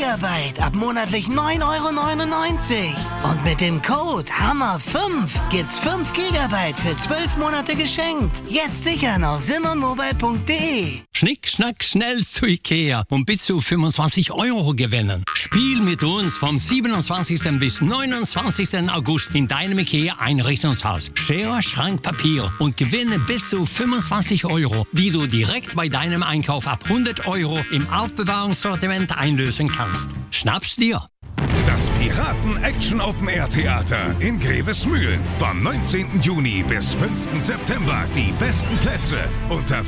Gigabyte ab monatlich 9,99 €. Und mit dem Code HAMMER5 gibt's 5 Gigabyte für 12 Monate geschenkt. Jetzt sichern auf simonmobile.de. Schnick, schnack, schnell zu Ikea und bis zu 25 € gewinnen. Spiel mit uns vom 27. bis 29. August in deinem Ikea-Einrichtungshaus. Schere, Schrank, Papier und gewinne bis zu 25 €, die du direkt bei deinem Einkauf ab 100 € im Aufbewahrungssortiment einlösen kannst. Schnapp's dir! Das Piraten-Action-Open-Air-Theater in Grevesmühlen. Vom 19. Juni bis 5. September die besten Plätze unter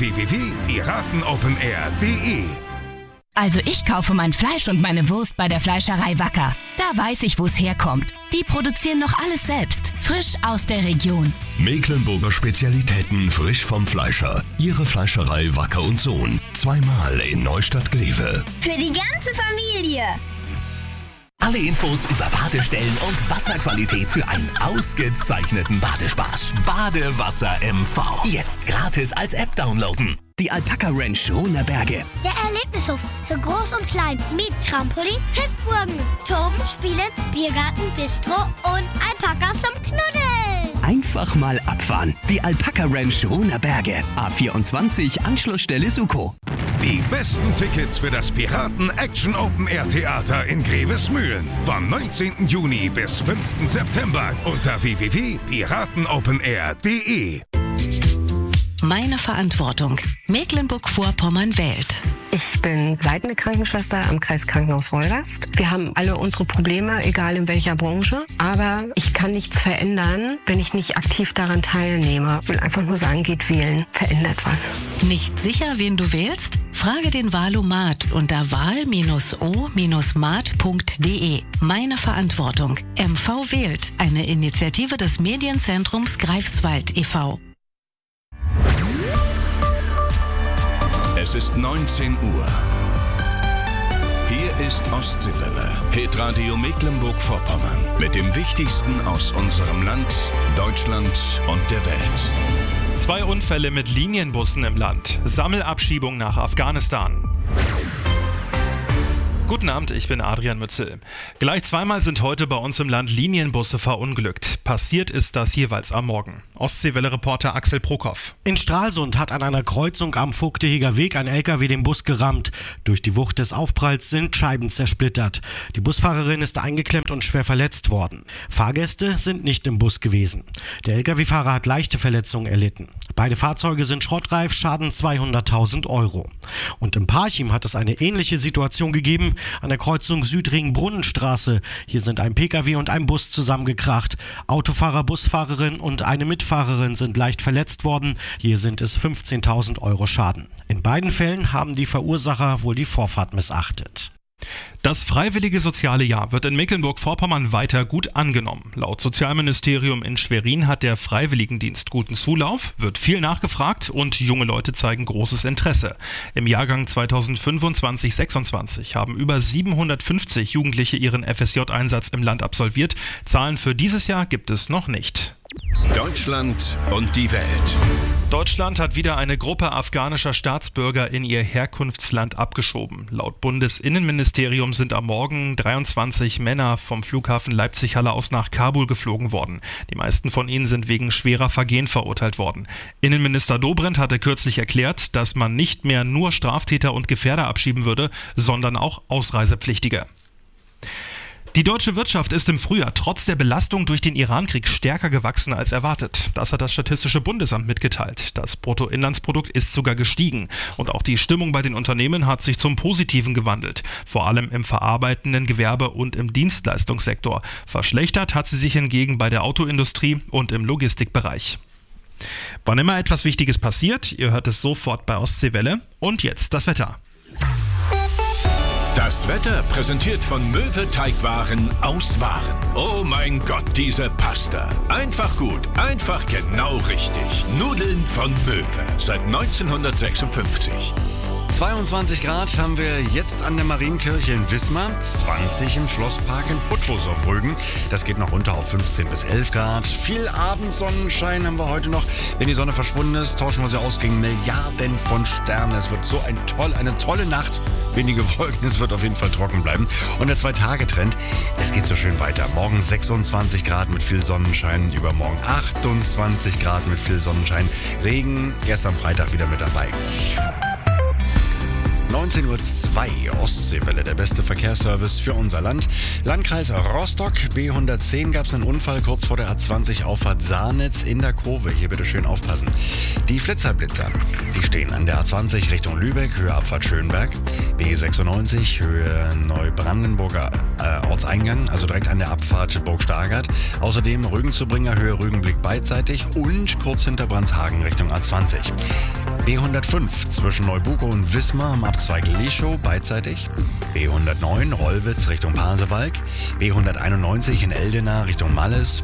www.piratenopenair.de. Also ich kaufe mein Fleisch und meine Wurst bei der Fleischerei Wacker. Da weiß ich, wo es herkommt. Die produzieren noch alles selbst, frisch aus der Region. Mecklenburger Spezialitäten frisch vom Fleischer. Ihre Fleischerei Wacker und Sohn. Zweimal in Neustadt-Glewe. Für die ganze Familie. Alle Infos über Badestellen und Wasserqualität für einen ausgezeichneten Badespaß. Badewasser MV. Jetzt gratis als App downloaden. Die Alpaka Ranch Runerberge. Der Erlebnishof für Groß und Klein mit Trampolin, Hüpfburgen, Toben, Spielen, Biergarten, Bistro und Alpakas zum Knuddeln. Einfach mal abfahren. Die Alpaka Ranch Runerberge. A24 Anschlussstelle Suko. Die besten Tickets für das Piraten-Action-Open-Air-Theater in Grevesmühlen. Vom 19. Juni bis 5. September unter www.piratenopenair.de. Meine Verantwortung. Mecklenburg-Vorpommern wählt. Ich bin leitende Krankenschwester am Kreiskrankenhaus Wolgast. Wir haben alle unsere Probleme, egal in welcher Branche. Aber ich kann nichts verändern, wenn ich nicht aktiv daran teilnehme. Ich will einfach nur sagen, geht wählen. Verändert was. Nicht sicher, wen du wählst? Frage den Wahlomat unter wahl-o-mat.de. Meine Verantwortung. MV wählt. Eine Initiative des Medienzentrums Greifswald e.V. Es ist 19 Uhr. Hier ist Ostseewelle, Hitradio Mecklenburg-Vorpommern mit dem Wichtigsten aus unserem Land, Deutschland und der Welt. 2 Unfälle mit Linienbussen im Land. Sammelabschiebung nach Afghanistan. Guten Abend, ich bin Adrian Mützel. Gleich zweimal sind heute bei uns im Land Linienbusse verunglückt. Passiert ist das jeweils am Morgen. Ostseewelle-Reporter Axel Prokop. In Stralsund hat an einer Kreuzung am Vogteheger Weg ein LKW den Bus gerammt. Durch die Wucht des Aufpralls sind Scheiben zersplittert. Die Busfahrerin ist eingeklemmt und schwer verletzt worden. Fahrgäste sind nicht im Bus gewesen. Der LKW-Fahrer hat leichte Verletzungen erlitten. Beide Fahrzeuge sind schrottreif, Schaden 200.000 €. Und im Parchim hat es eine ähnliche Situation gegeben, an der Kreuzung Südring-Brunnenstraße. Hier sind ein Pkw und ein Bus zusammengekracht. Autofahrer, Busfahrerin und eine Mitfahrerin sind leicht verletzt worden. Hier sind es 15.000 € Schaden. In beiden Fällen haben die Verursacher wohl die Vorfahrt missachtet. Das freiwillige soziale Jahr wird in Mecklenburg-Vorpommern weiter gut angenommen. Laut Sozialministerium in Schwerin hat der Freiwilligendienst guten Zulauf, wird viel nachgefragt und junge Leute zeigen großes Interesse. Im Jahrgang 2025/26 haben über 750 Jugendliche ihren FSJ-Einsatz im Land absolviert. Zahlen für dieses Jahr gibt es noch nicht. Deutschland und die Welt. Deutschland hat wieder eine Gruppe afghanischer Staatsbürger in ihr Herkunftsland abgeschoben. Laut Bundesinnenministerium sind am Morgen 23 Männer vom Flughafen Leipzig-Halle aus nach Kabul geflogen worden. Die meisten von ihnen sind wegen schwerer Vergehen verurteilt worden. Innenminister Dobrindt hatte kürzlich erklärt, dass man nicht mehr nur Straftäter und Gefährder abschieben würde, sondern auch Ausreisepflichtige. Die deutsche Wirtschaft ist im Frühjahr trotz der Belastung durch den Irankrieg stärker gewachsen als erwartet. Das hat das Statistische Bundesamt mitgeteilt. Das Bruttoinlandsprodukt ist sogar gestiegen. Und auch die Stimmung bei den Unternehmen hat sich zum Positiven gewandelt. Vor allem im verarbeitenden Gewerbe und im Dienstleistungssektor. Verschlechtert hat sie sich hingegen bei der Autoindustrie und im Logistikbereich. Wann immer etwas Wichtiges passiert, ihr hört es sofort bei Ostseewelle. Und jetzt das Wetter. Das Wetter präsentiert von Möwe Teigwaren aus Waren. Oh mein Gott, diese Pasta. Einfach gut, einfach genau richtig. Nudeln von Möwe. Seit 1956. 22 Grad haben wir jetzt an der Marienkirche in Wismar, 20 im Schlosspark in Putbus auf Rügen. Das geht noch runter auf 15 bis 11 Grad. Viel Abendsonnenschein haben wir heute noch. Wenn die Sonne verschwunden ist, tauschen wir sie aus gegen Milliarden von Sternen. Es wird so eine tolle Nacht. Wenige Wolken, es wird auf jeden Fall trocken bleiben. Und der 2-Tage-Trend, es geht so schön weiter. Morgen 26 Grad mit viel Sonnenschein, übermorgen 28 Grad mit viel Sonnenschein. Regen, erst am Freitag wieder mit dabei. 19:02 Uhr, Ostseewelle, der beste Verkehrsservice für unser Land. Landkreis Rostock, B110 gab es einen Unfall kurz vor der A20 Auffahrt Saarnitz in der Kurve. Hier bitte schön aufpassen. Die Flitzer-Blitzer, die stehen an der A20 Richtung Lübeck, Höhe Abfahrt Schönberg. B96, Höhe Neubrandenburger Ortseingang, also direkt an der Abfahrt Burg Stargard. Außerdem Rügen-Zubringer, Höhe Rügenblick beidseitig und kurz hinter Brandshagen Richtung A20. B105 zwischen Neubuko und Wismar am Abzweig Leschow beidseitig. B109 Rollwitz Richtung Pasewalk. B191 in Eldena Richtung Malles.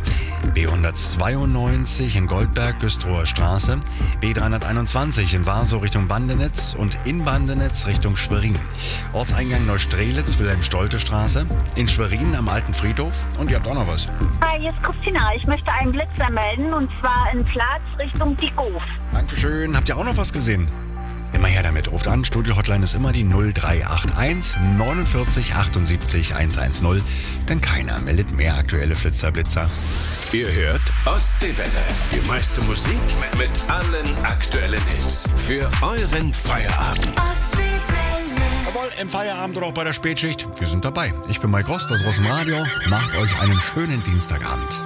B192 in Goldberg, Güstrower Straße. B321 in Warsow Richtung Bandenitz und in Bandenitz Richtung Schwerin. Ortseingang Neustrelitz, Wilhelm-Stolte-Straße. In Schwerin am Alten Friedhof. Und ihr habt auch noch was. Hi, hier ist Christina. Ich möchte einen Blitzer melden und zwar in Platz Richtung Dickow. Dankeschön. Habt ihr auch noch was gesehen? Immer her damit. Ruft an. Studio-Hotline ist immer die 0381 49 78 110. Denn keiner meldet mehr aktuelle Flitzer-Blitzer. Ihr hört Ostseewelle. Die meiste Musik mit allen aktuellen Hits. Für euren Feierabend. Jawohl, im Feierabend oder auch bei der Spätschicht. Wir sind dabei. Ich bin Mike Rost, das Rossum Radio. Macht euch einen schönen Dienstagabend.